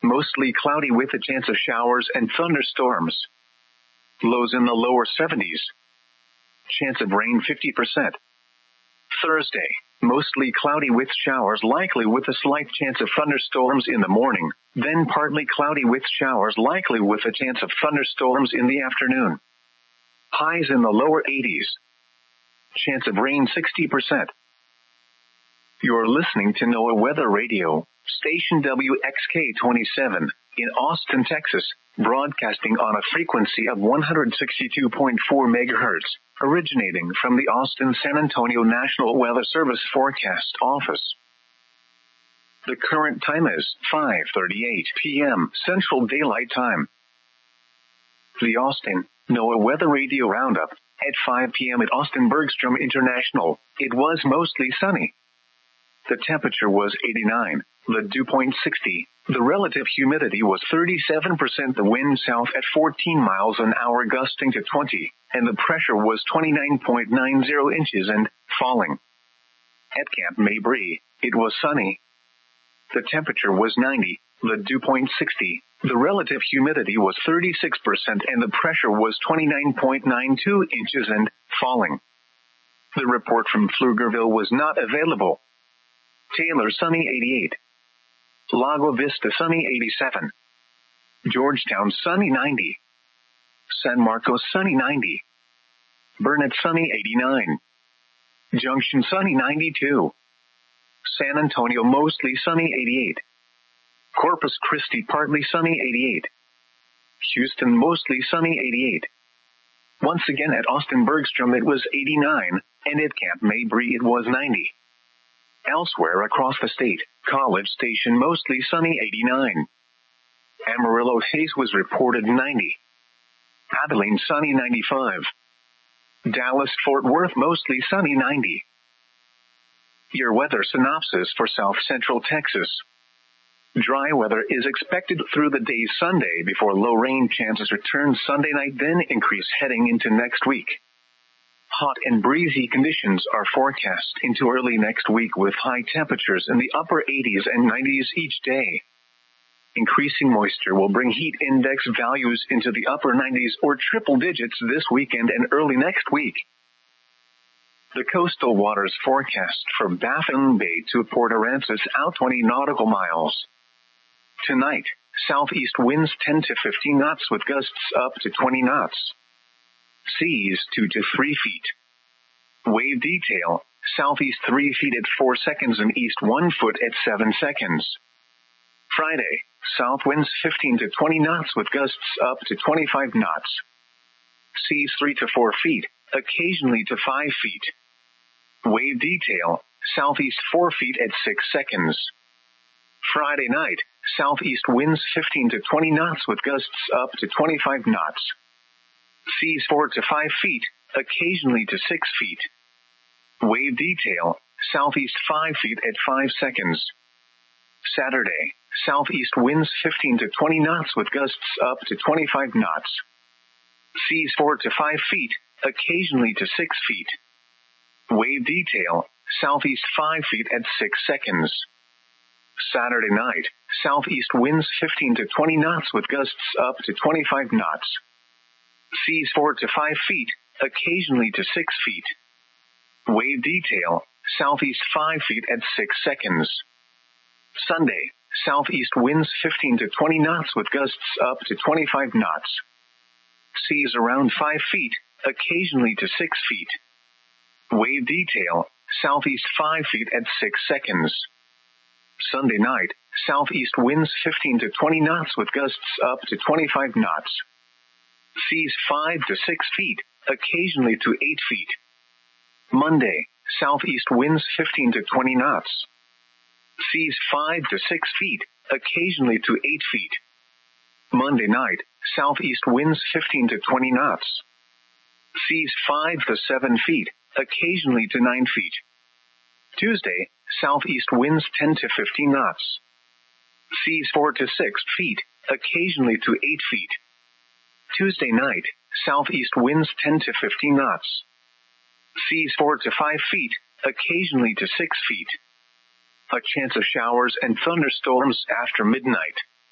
mostly cloudy with a chance of showers and thunderstorms. Lows in the lower 70s. Chance of rain 50%. Thursday, mostly cloudy with showers likely with a slight chance of thunderstorms in the morning, then partly cloudy with showers likely with a chance of thunderstorms in the afternoon. Highs in the lower 80s. Chance of rain 60%. You're listening to NOAA Weather Radio, station WXK-27, in Austin, Texas, broadcasting on a frequency of 162.4 MHz, originating from the Austin-San Antonio National Weather Service Forecast Office. The current time is 5:38 p.m. Central Daylight Time. The Austin NOAA Weather Radio Roundup. At 5 p.m. at Austin Bergstrom International, it was mostly sunny. The temperature was 89, the dew point 60, the relative humidity was 37%, the wind south at 14 miles an hour gusting to 20, and the pressure was 29.90 inches and falling. At Camp Mabry, it was sunny. The temperature was 90, the dew point 60, the relative humidity was 36%, and the pressure was 29.92 inches and falling. The report from Pflugerville was not available. Taylor sunny 88. Lago Vista sunny 87. Georgetown sunny 90. San Marcos sunny 90. Burnett sunny 89. Junction sunny 92. San Antonio mostly sunny 88. Corpus Christi partly sunny 88. Houston mostly sunny 88. Once again at Austin Bergstrom it was 89, and at Camp Mabry it was 90. Elsewhere across the state, College Station mostly sunny 89. Amarillo Hays was reported 90. Abilene sunny 95. Dallas Fort Worth mostly sunny 90. Your weather synopsis for South Central Texas. Dry weather is expected through the day Sunday before low rain chances return Sunday night, then increase heading into next week. Hot and breezy conditions are forecast into early next week with high temperatures in the upper 80s and 90s each day. Increasing moisture will bring heat index values into the upper 90s or triple digits this weekend and early next week. The coastal waters forecast for Baffin Bay to Port Aransas out 20 nautical miles. Tonight, southeast winds 10 to 15 knots with gusts up to 20 knots. Seas 2 to 3 feet. Wave detail, southeast 3 feet at 4 seconds and east 1 foot at 7 seconds. Friday, south winds 15 to 20 knots with gusts up to 25 knots. Seas 3 to 4 feet, occasionally to 5 feet. Wave detail, southeast 4 feet at 6 seconds. Friday night, southeast winds 15 to 20 knots with gusts up to 25 knots. Seas 4 to 5 feet, occasionally to 6 feet. Wave detail, southeast 5 feet at 5 seconds. Saturday, southeast winds 15 to 20 knots with gusts up to 25 knots. Seas 4 to 5 feet, occasionally to 6 feet. Wave detail, southeast 5 feet at 6 seconds. Saturday night, southeast winds 15 to 20 knots with gusts up to 25 knots. Seas 4 to 5 feet, occasionally to 6 feet. Wave detail, southeast 5 feet at 6 seconds. Sunday, southeast winds 15 to 20 knots with gusts up to 25 knots. Seas around 5 feet, occasionally to 6 feet. Wave detail, southeast 5 feet at 6 seconds. Sunday night, southeast winds 15 to 20 knots with gusts up to 25 knots. Seas 5 to 6 feet, occasionally to 8 feet. Monday, southeast winds 15 to 20 knots. Seas 5 to 6 feet, occasionally to 8 feet. Monday night, southeast winds 15 to 20 knots. Seas 5 to 7 feet, occasionally to 9 feet. Tuesday, southeast winds 10 to 15 knots. Seas 4 to 6 feet, occasionally to 8 feet. Tuesday night, southeast winds 10 to 15 knots. Seas 4 to 5 feet, occasionally to 6 feet. A chance of showers and thunderstorms after midnight.